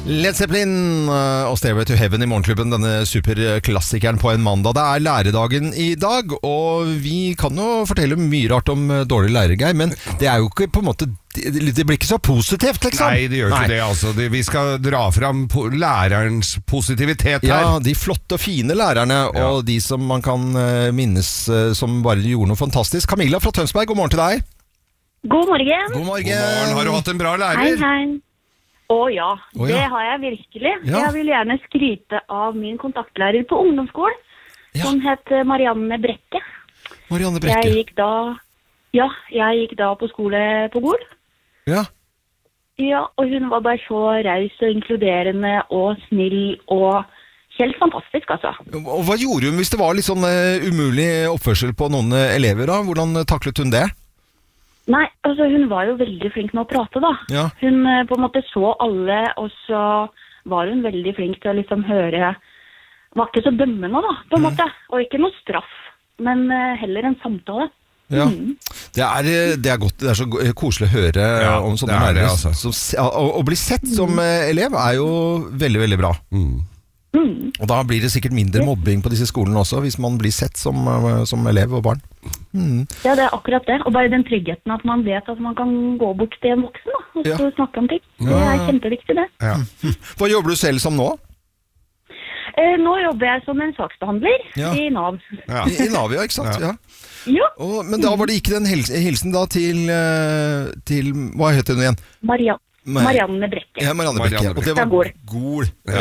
Led Zeppelin og Stairway to Heaven i Morgenklubben, denne superklassikeren på en mandag. Det er lærerdagen i dag, og vi kan jo fortelle mye rart om dårlig lærergeir, men det er jo ikke på en måte, det blir ikke så positivt, liksom. Nei, det gjør ikke det, altså. Vi skal dra fram lærerens positivitet her. Ja, de flotte og fine lærerne, og de som man kan minnes som bare gjorde noe fantastisk. Camilla fra Tønsberg, god morgen til deg. God morgen. God morgen. God morgen, har du hatt en bra lærer? Hei, hei. Ja, det har jeg virkelig. Ja. Jeg vil gjerne skryte av min kontaktlærer på ungdomsskolen, som het Marianne Brekke. Marianne Brekke. Jeg gikk da på skole på Gol. Ja. Ja, og hun var bare så raus og inkluderende og snill og helt fantastisk, altså. Og hva gjorde hun hvis det var litt sånn umulig oppførsel på noen elever da? Hvordan taklet hun det? Nei, altså hun var jo veldig flink med å prate da. Ja. Hun på en måte så alle, og så var hun veldig flink til å liksom høre, var ikke så dømmende da, på en måte. Og ikke noe straff, men heller en samtale. Ja. Det er godt, det er så koselig å høre om sånne lærere. Altså. Å bli sett som elev er jo veldig, veldig bra. Og da blir det sikkert mindre mobbing på disse skolene også, hvis man blir sett som elev og barn. Ja, det er akkurat det. Og bare den tryggheten at man vet at man kan gå bort til en voksen da, og så snakke om ting. Det er kjempeviktig det. Ja. Hva jobber du selv som nå? Nå jobber jeg som en saksbehandler i NAV. Ja. I NAV, ja, ikke sant? Ja. Men da var det ikke den hilsen da til hva heter hun igjen? Marianne Brekke. Ja, Marianne Brekke. Og det var Gol.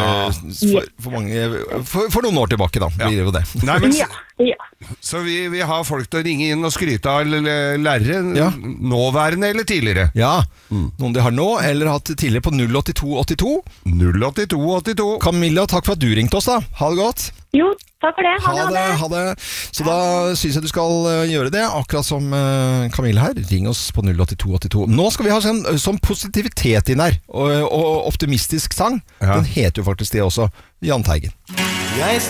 For noen år tilbake da, blir det jo det. Nei, men, så vi har folk til å ringe inn og skryte av lærere, nåværende eller tidligere. Ja, noen de har nå, eller hatt tidligere på 08282. 08282. Camilla, takk for at du ringte oss da. Ha det godt. Jo, takk for det. Ha det. Så da synes jeg du skal gjøre det, akkurat som Camilla her. Ring oss på 08282. Nå skal vi ha sånn positivitet inn her, og optimistisk sang. Den heter jo faktisk det også. Jahn Teigen.